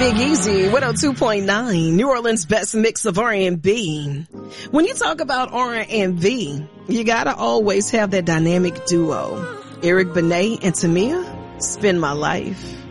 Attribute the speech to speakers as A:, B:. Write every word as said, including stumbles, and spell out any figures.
A: Big Easy, one oh two point nine, New Orleans' best mix of R and B. When you talk about R and B, you gotta always have that dynamic duo. Eric Benet and Tamia, Spend My Life.